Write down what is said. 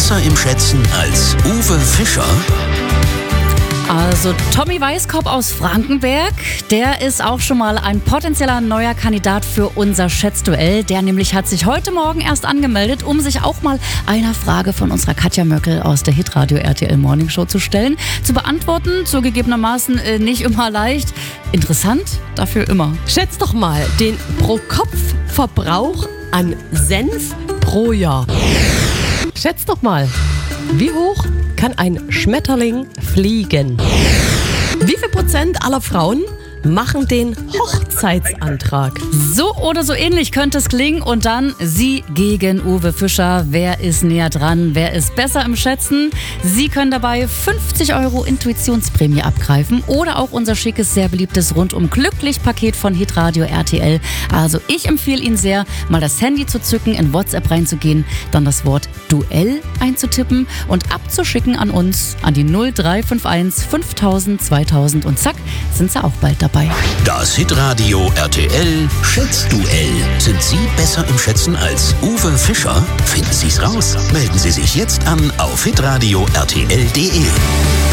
besser im Schätzen als Uwe Fischer? Also Tommy Weißkopf aus Frankenberg, der ist auch schon mal ein potenzieller neuer Kandidat für unser Schätzduell. Der nämlich hat sich heute Morgen erst angemeldet, um sich auch mal einer Frage von unserer Katja Möckel aus der Hitradio RTL Morning Show zu stellen. Zu beantworten, zugegebenermaßen nicht immer leicht. Interessant, dafür immer. Schätzt doch mal den Pro-Kopf-Verbrauch an Senf pro Jahr. Schätzt doch mal, wie hoch kann ein Schmetterling fliegen? Wie viel Prozent aller Frauen machen den Hochzeitsantrag? So oder so ähnlich könnte es klingen. Und dann Sie gegen Uwe Fischer. Wer ist näher dran? Wer ist besser im Schätzen? Sie können dabei 50 € Intuitionsprämie abgreifen oder auch unser schickes, sehr beliebtes Rundum-Glücklich-Paket von Hitradio RTL. Also ich empfehle Ihnen sehr, mal das Handy zu zücken, in WhatsApp reinzugehen, dann das Wort Duell einzutippen und abzuschicken an uns, an die 0351 5000 2000 und zack, sind Sie auch bald dabei. Das Hitradio RTL Schätzduell. Sind Sie besser im Schätzen als Uwe Fischer? Finden Sie's raus. Melden Sie sich jetzt an auf hitradio rtl.de.